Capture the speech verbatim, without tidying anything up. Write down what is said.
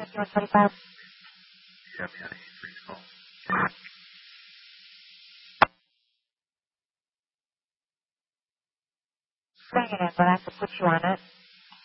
fifty-one twenty-five. Yeah, man, eight three call. Bring it in, but I have to put you on it.